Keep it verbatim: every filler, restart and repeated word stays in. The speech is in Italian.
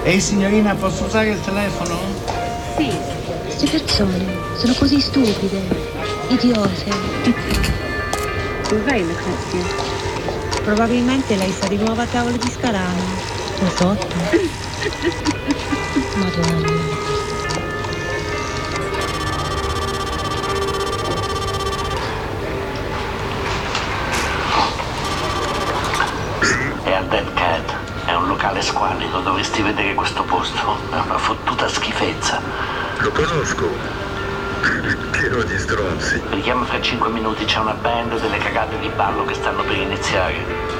Ehi signorina, posso usare il telefono? Sì. Queste persone sono così stupide, idiose. Cos'hai le cuffie? Probabilmente lei sta di nuovo a tavola di Scalano. O sotto. Madonna. È al Dead Cat, è un locale squallido, dovresti vedere questo posto, è una fottuta schifezza. Lo conosco. Pieno di stronzi. Richiama fra cinque minuti, c'è una band delle cagate di ballo che stanno per iniziare.